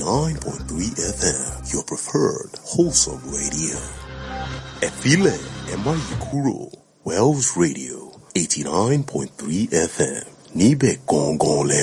89.3 FM, your preferred wholesome radio. Efile Emayikuro, Wells Radio, 89.3 FM, Nibe Gongon